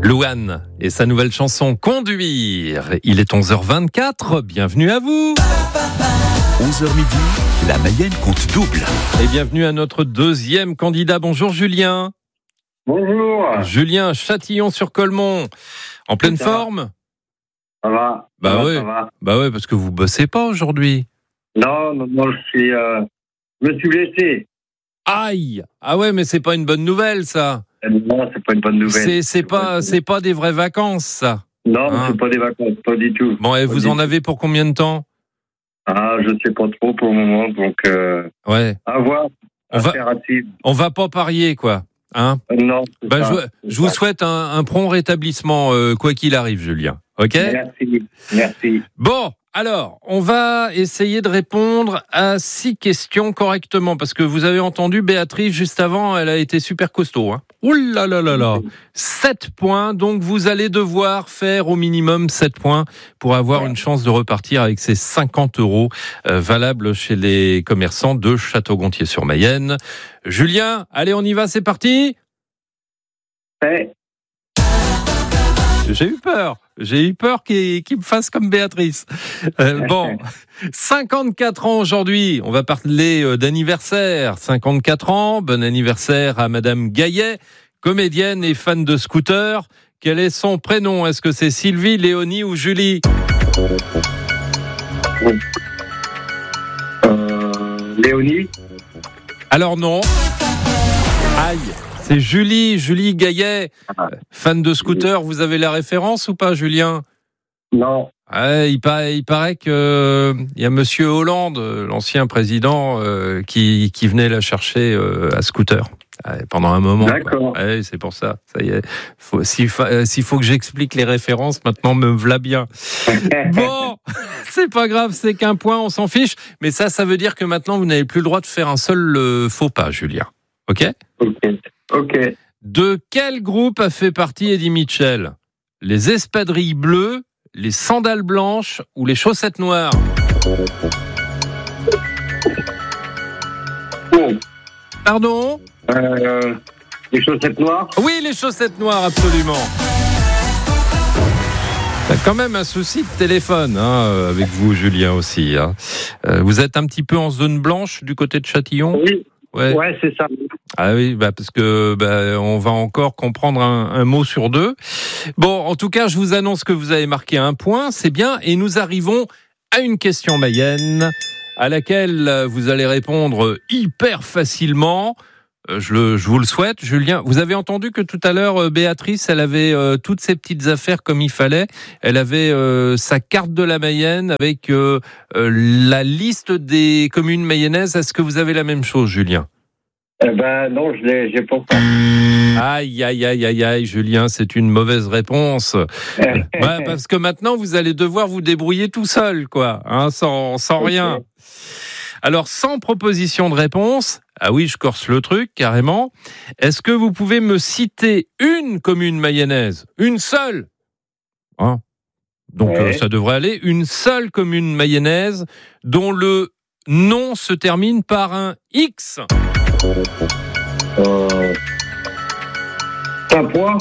Louane et sa nouvelle chanson Conduire. Il est 11h24, bienvenue à vous. 11h midi, la Mayenne compte double. Et bienvenue à notre deuxième candidat. Bonjour Julien. Bonjour. Julien, Châtillon-sur-Colmont. En pleine forme ? Ça va. Bah ouais. Ça va. Bah ouais, parce que vous bossez pas aujourd'hui. Non, je me suis blessé. Aïe. Ah ouais, mais c'est pas une bonne nouvelle, ça. Non, c'est pas une bonne nouvelle. C'est pas des vraies vacances, ça. Non, Hein? c'est pas des vacances, pas du tout. Bon, et Pas vous du en tout. avez pour combien de temps ? Ah, je sais pas trop pour le moment, donc Ouais. à voir. On va- Affaire à suivre. On va pas parier, quoi. Hein ? Non. c'est Bah, ça, je vous c'est ça. souhaite un prompt rétablissement, quoi qu'il arrive, Julien. Ok ? Merci. Bon, alors, on va essayer de répondre à 6 questions correctement, parce que vous avez entendu Béatrice juste avant, elle a été super costaud. Hein. Ouh là là là là, 7 points, donc vous allez devoir faire au minimum 7 points pour avoir une chance de repartir avec ces 50 € valables chez les commerçants de Château-Gontier-sur-Mayenne. Julien, allez, on y va, c'est parti ? Ouais. J'ai eu peur qu'il me fasse comme Béatrice. Bon, 54 ans aujourd'hui, on va parler d'anniversaire. 54 ans, bon anniversaire à Madame Gaillet, comédienne et fan de scooter. Quel est son prénom ? Est-ce que c'est Sylvie, Léonie ou Julie ? Léonie. Alors non. Aïe. C'est Julie Gaillet, fan de scooter. Vous avez la référence ou pas, Julien ? Non. Ouais, il paraît que il y a Monsieur Hollande, l'ancien président, qui venait la chercher à scooter pendant un moment. D'accord. Ouais, c'est pour ça. Ça y est. S'il faut que j'explique les références, maintenant me v'là bien. Bon, c'est pas grave, c'est qu'un point, on s'en fiche. Mais ça veut dire que maintenant vous n'avez plus le droit de faire un seul faux pas, Julien. Ok ? Ok. De quel groupe a fait partie Eddie Mitchell ? Les espadrilles bleues, les sandales blanches ou les chaussettes noires ? Bon. Pardon ? Les chaussettes noires. Oui, les chaussettes noires, absolument. T'as quand même un souci de téléphone, hein, avec vous, Julien, aussi. Hein. Vous êtes un petit peu en zone blanche du côté de Châtillon ? Oui. Ouais, c'est ça. Ah oui, parce que on va encore comprendre un mot sur deux. Bon, en tout cas, je vous annonce que vous avez marqué un point, c'est bien, et nous arrivons à une question mayenne à laquelle vous allez répondre hyper facilement. Je vous le souhaite, Julien. Vous avez entendu que tout à l'heure, Béatrice, elle avait toutes ses petites affaires comme il fallait. Elle avait sa carte de la Mayenne avec la liste des communes mayennaises. Est-ce que vous avez la même chose, Julien ? Non, j'ai pas ça. Aïe, Julien, c'est une mauvaise réponse. Parce que maintenant, vous allez devoir vous débrouiller tout seul, quoi, hein, sans rien. Alors, sans proposition de réponse, ah oui, je corse le truc, carrément. Est-ce que vous pouvez me citer une commune mayonnaise ? Une seule ? Hein ? Donc, ça devrait aller. Une seule commune mayonnaise dont le nom se termine par un X. Saint-Poix.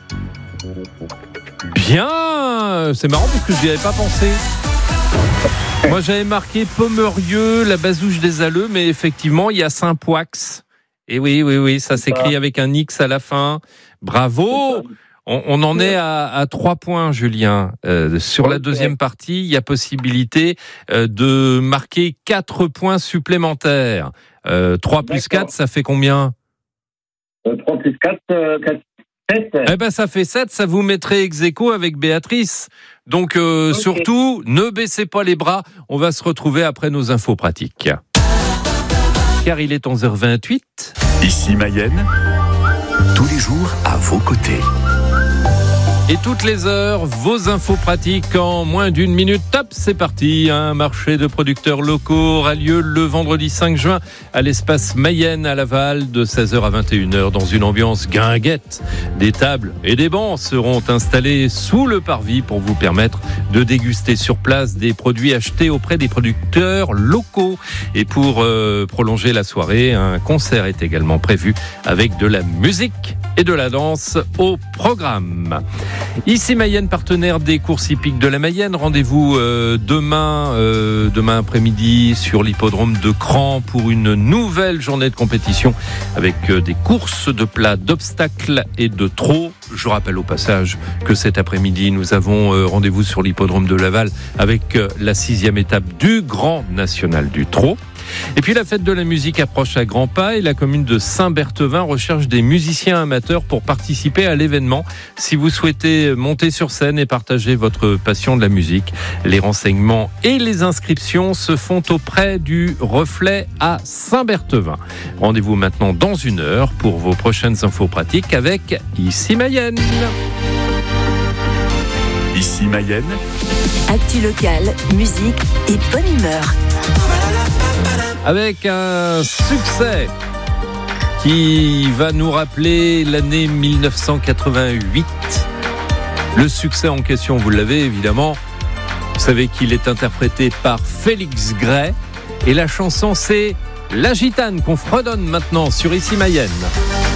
Bien, c'est marrant parce que j'y avais pas pensé. Moi, j'avais marqué Pommerieux, la Bazouge des Alleux, mais effectivement, il y a Saint-Poix. Et oui, ça s'écrit avec un X à la fin. Bravo. On en est à 3 points, Julien. Sur la deuxième partie, il y a possibilité de marquer 4 points supplémentaires. 3 plus 4, ça fait combien ? 3 plus 4, 7. Eh ben, ça fait 7, ça vous mettrait ex aequo avec Béatrice. Donc, surtout, ne baissez pas les bras. On va se retrouver après nos infos pratiques. Car il est 11h28. Ici Mayenne, tous les jours à vos côtés. Et toutes les heures, vos infos pratiques en moins d'une minute. Top, c'est parti. Un marché de producteurs locaux aura lieu le vendredi 5 juin à l'espace Mayenne à Laval de 16h à 21h dans une ambiance guinguette. Des tables et des bancs seront installés sous le parvis pour vous permettre de déguster sur place des produits achetés auprès des producteurs locaux. Et pour prolonger la soirée, un concert est également prévu avec de la musique et de la danse au programme. Ici Mayenne, partenaire des courses hippiques de la Mayenne. Rendez-vous demain après-midi sur l'hippodrome de Cran pour une nouvelle journée de compétition avec des courses de plat, d'obstacles et de trot. Je rappelle au passage que cet après-midi, nous avons rendez-vous sur l'hippodrome de Laval avec la 6e étape du Grand National du Trot. Et puis la fête de la musique approche à grands pas et la commune de Saint-Berthevin recherche des musiciens amateurs pour participer à l'événement. Si vous souhaitez monter sur scène et partager votre passion de la musique, les renseignements et les inscriptions se font auprès du Reflet à Saint-Berthevin. Rendez-vous maintenant dans 1 heure pour vos prochaines infos pratiques avec Ici Mayenne. Ici Mayenne. Actu locale, musique et bonne humeur. Avec un succès qui va nous rappeler l'année 1988. Le succès en question, vous l'avez évidemment. Vous savez qu'il est interprété par Félix Gray. Et la chanson, c'est La Gitane qu'on fredonne maintenant sur Ici Mayenne.